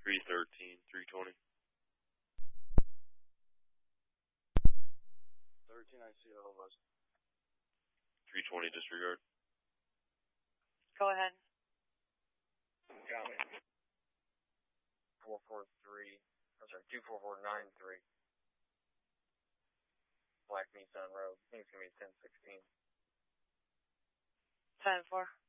313, 320. 13, I see all of us. 320, disregard. Go ahead. Got me. 24493. Black Nissan Road. I think it's going to be 1016. 10-4.